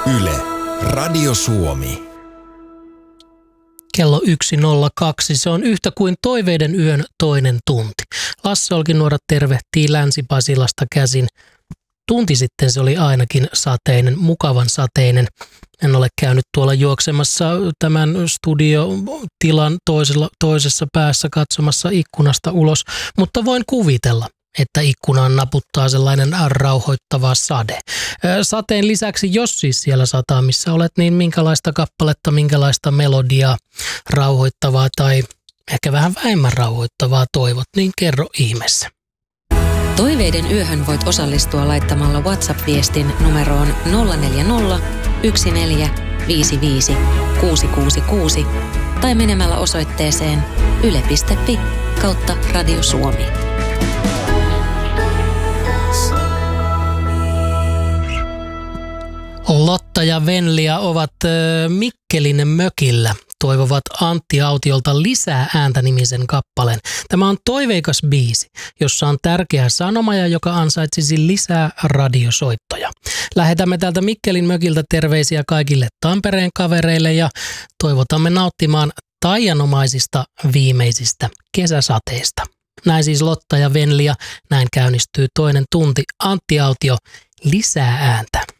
Yle, Radio Suomi. Kello 1.02. Se on yhtä kuin Toiveiden yön toinen tunti. Lasse Olkinuora tervehtii Länsi-Pasilasta käsin. Tunti sitten se oli ainakin sateinen, mukavan sateinen. En ole käynyt tuolla juoksemassa tämän studiotilan toisessa päässä katsomassa ikkunasta ulos, mutta voin kuvitella, että ikkunaan naputtaa sellainen rauhoittava sade. Sateen lisäksi, jos siis siellä sataa, missä olet, niin minkälaista kappaletta, minkälaista melodiaa rauhoittavaa tai ehkä vähän vähemmän rauhoittavaa toivot, niin kerro ihmeessä. Toiveiden yöhön voit osallistua laittamalla WhatsApp-viestin numeroon 040 1455 666 tai menemällä osoitteeseen yle.fi/Radio Suomi. Lotta ja Venlia ovat Mikkelin mökillä. Toivovat Antti Autiolta Lisää ääntä-nimisen kappaleen. Tämä on toiveikas biisi, jossa on tärkeä sanoma ja joka ansaitsisi lisää radiosoittoja. Lähetämme täältä Mikkelin mökiltä terveisiä kaikille Tampereen kavereille ja toivotamme nauttimaan taianomaisista viimeisistä kesäsateista. Näin siis Lotta ja Venlia. Näin käynnistyy toinen tunti. Antti Autio, Lisää ääntä.